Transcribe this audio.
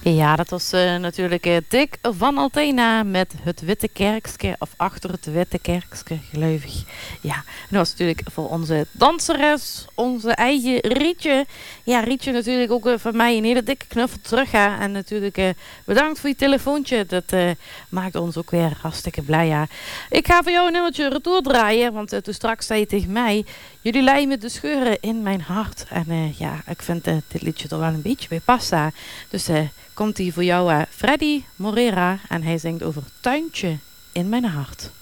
Ja, dat was natuurlijk Dick van Altena met het Witte Kerkske, of Achter het Witte Kerkske, gelovig. Ja, en dat was natuurlijk voor onze danseres, onze eigen Rietje. Ja, Rietje natuurlijk ook van mij een hele dikke knuffel terug. Hè. En natuurlijk bedankt voor je telefoontje. Dat maakt ons ook weer hartstikke blij. Ja. Ik ga voor jou een nummertje retour draaien, want toen straks zei je tegen mij: jullie lijmen de scheuren in mijn hart. En ja, ik vind dit liedje er wel een beetje bij passen. Dus komt hij voor jou, Freddy Morera. En hij zingt over Tuintje in mijn hart.